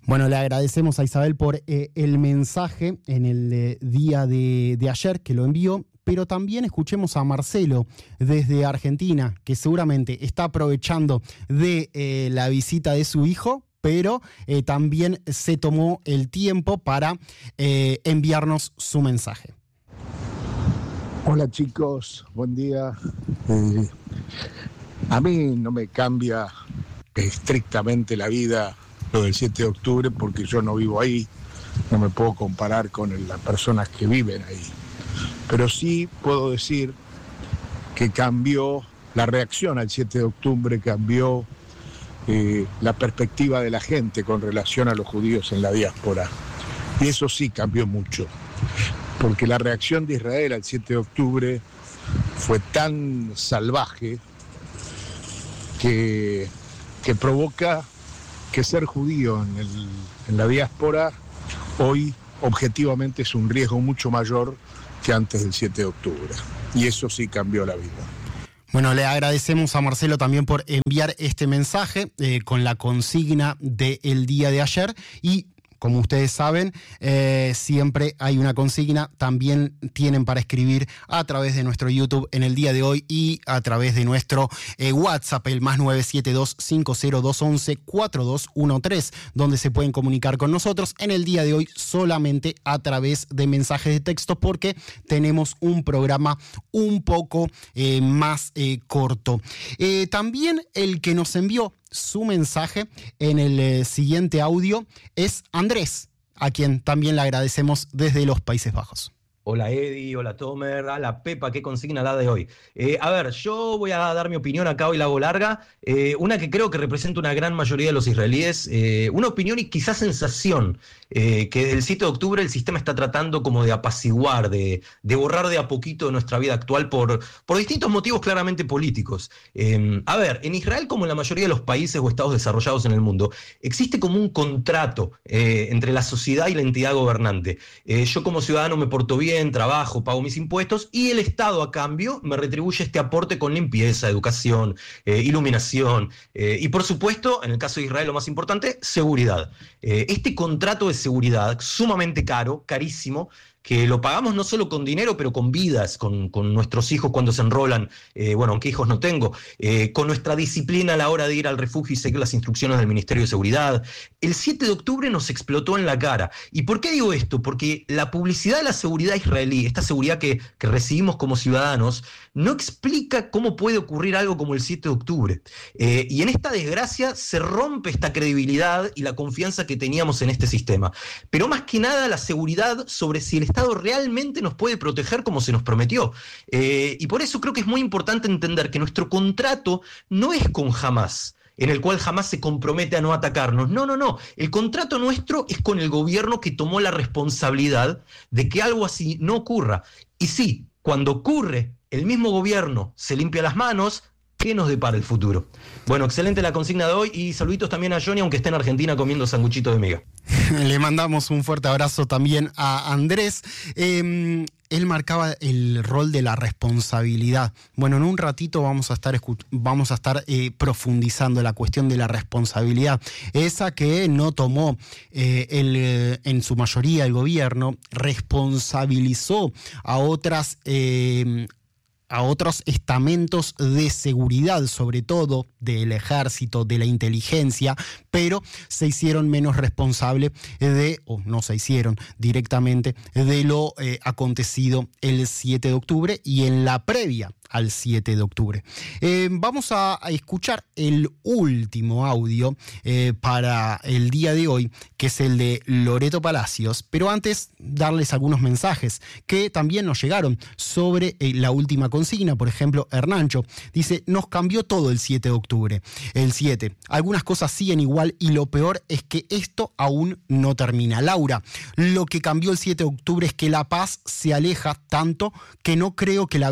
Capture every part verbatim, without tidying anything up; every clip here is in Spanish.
Bueno, le agradecemos a Isabel por eh, el mensaje en el eh, día de, de ayer que lo envió, pero también escuchemos a Marcelo desde Argentina, que seguramente está aprovechando de eh, la visita de su hijo, pero eh, también se tomó el tiempo para eh, enviarnos su mensaje. Hola chicos, buen día. Eh, a mí no me cambia estrictamente la vida lo del siete de octubre porque yo no vivo ahí, no me puedo comparar con las personas que viven ahí. Pero sí puedo decir que cambió la reacción al siete de octubre, cambió eh, la perspectiva de la gente con relación a los judíos en la diáspora. Y eso sí cambió mucho, porque la reacción de Israel al siete de octubre fue tan salvaje que, que provoca que ser judío en, el, en la diáspora hoy objetivamente es un riesgo mucho mayor que antes del siete de octubre. Y eso sí cambió la vida. Bueno, le agradecemos a Marcelo también por enviar este mensaje eh, con la consigna del día de ayer y como ustedes saben, eh, siempre hay una consigna, también tienen para escribir a través de nuestro YouTube en el día de hoy y a través de nuestro eh, WhatsApp, el más nueve siete dos, cinco cero dos, once, cuatro dos uno tres, donde se pueden comunicar con nosotros en el día de hoy solamente a través de mensajes de texto porque tenemos un programa un poco eh, más eh, corto. Eh, también el que nos envió su mensaje en el eh, siguiente audio es Andrés, a quien también le agradecemos desde los Países Bajos. Hola Eddie, hola Tomer, a la Pepa, qué consigna la de hoy. Eh, a ver, yo voy a dar mi opinión acá, hoy la hago larga, eh, una que creo que representa una gran mayoría de los israelíes, eh, una opinión y quizás sensación, eh, que del siete de octubre el sistema está tratando como de apaciguar, de, de borrar de a poquito de nuestra vida actual por, por distintos motivos claramente políticos. Eh, a ver, en Israel, como en la mayoría de los países o estados desarrollados en el mundo, existe como un contrato eh, entre la sociedad y la entidad gobernante. Eh, yo como ciudadano me porto bien, trabajo, pago mis impuestos y el Estado a cambio me retribuye este aporte con limpieza, educación, eh, iluminación eh, y por supuesto, en el caso de Israel lo más importante, seguridad. Eh, este contrato de seguridad sumamente caro, carísimo, que lo pagamos no solo con dinero, pero con vidas, con, con nuestros hijos cuando se enrolan, eh, bueno, aunque hijos no tengo, eh, con nuestra disciplina a la hora de ir al refugio y seguir las instrucciones del Ministerio de Seguridad. El siete de octubre nos explotó en la cara. ¿Y por qué digo esto? Porque la publicidad de la seguridad israelí, esta seguridad que, que recibimos como ciudadanos, no explica cómo puede ocurrir algo como el siete de octubre. Eh, y en esta desgracia se rompe esta credibilidad y la confianza que teníamos en este sistema. Pero más que nada la seguridad sobre si el Estado realmente nos puede proteger como se nos prometió. Eh, y por eso creo que es muy importante entender que nuestro contrato no es con Hamás, en el cual Hamás se compromete a no atacarnos. No, no, no. El contrato nuestro es con el gobierno que tomó la responsabilidad de que algo así no ocurra. Y sí, cuando ocurre, el mismo gobierno se limpia las manos. ¿Qué nos depara el futuro? Bueno, excelente la consigna de hoy y saluditos también a Johnny, aunque esté en Argentina comiendo sanguchito de miga. Le mandamos un fuerte abrazo también a Andrés. Eh, él marcaba el rol de la responsabilidad. Bueno, en un ratito vamos a estar, vamos a estar eh, profundizando la cuestión de la responsabilidad. Esa que no tomó eh, el, en su mayoría el gobierno, responsabilizó a otras... Eh, a otros estamentos de seguridad, sobre todo del ejército, de la inteligencia, pero se hicieron menos responsables de, o no se hicieron directamente, de lo eh, acontecido el siete de octubre y en la previa al siete de octubre. Eh, vamos a, a escuchar el último audio eh, para el día de hoy, que es el de Loreto Palacios, pero antes darles algunos mensajes que también nos llegaron sobre eh, la última consigna. Por ejemplo, Hernancho dice, nos cambió todo el siete de octubre. El siete, algunas cosas siguen igual y lo peor es que esto aún no termina. Laura, lo que cambió el siete de octubre es que la paz se aleja tanto que no creo que la veré.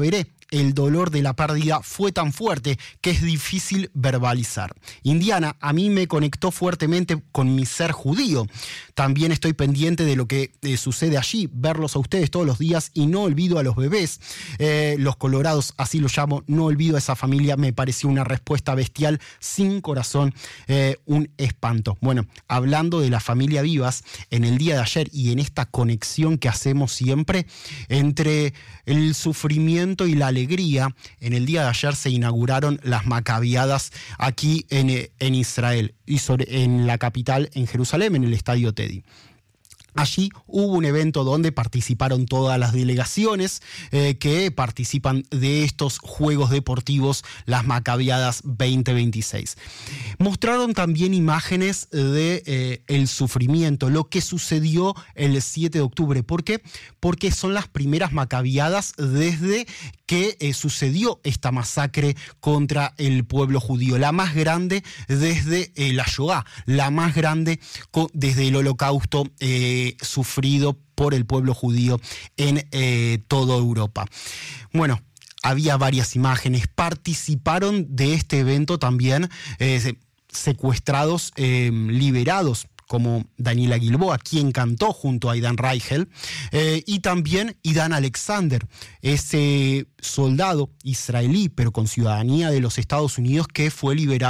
el dolor de la pérdida fue tan fuerte que es difícil verbalizar. Indiana a mí me conectó fuertemente con mi ser judío. También estoy pendiente de lo que eh, sucede allí, verlos a ustedes todos los días y no olvido a los bebés, eh, los colorados, así lo llamo, no olvido a esa familia, me pareció una respuesta bestial, sin corazón, eh, un espanto. Bueno, hablando de la familia Vivas, en el día de ayer y en esta conexión que hacemos siempre entre el sufrimiento y la alegría, en el día de ayer se inauguraron las Macabiadas aquí en, en Israel y sobre, en la capital, en Jerusalén, en el Estadio Teddy. Allí hubo un evento donde participaron todas las delegaciones eh, que participan de estos Juegos Deportivos, las Macabiadas veinte veintiséis. Mostraron también imágenes de eh, el sufrimiento, lo que sucedió el siete de octubre. ¿Por qué? Porque son las primeras Macabiadas desde que eh, sucedió esta masacre contra el pueblo judío, la más grande desde eh, la Shoah, la más grande co- desde el Holocausto eh, sufrido por el pueblo judío en eh, toda Europa. Bueno, había varias imágenes, participaron de este evento también eh, secuestrados, eh, liberados, como Daniela Gilboa, quien cantó junto a Idan Reichel, eh, y también Idan Alexander, ese soldado israelí, pero con ciudadanía de los Estados Unidos, que fue liberado